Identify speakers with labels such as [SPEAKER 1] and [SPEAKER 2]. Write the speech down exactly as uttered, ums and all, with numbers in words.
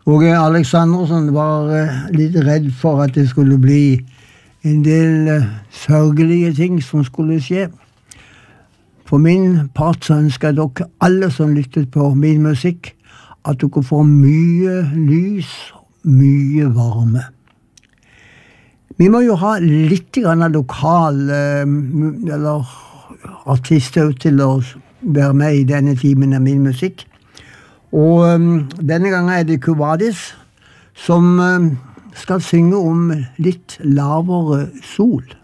[SPEAKER 1] Åge Aleksandersen var eh, litt redd for at det skulle bli en del eh, sørgelige ting som skulle skje. For min part så ønsker jeg dere alle som lyttet på min musikk, at dere får mye lys, mye varme. Vi må jo ha litt grann lokal, eh, eller artister til å være med i denne timen av min musikk. Og um, denne gangen er det Kuvadis som um, skal synge om litt lavere sol.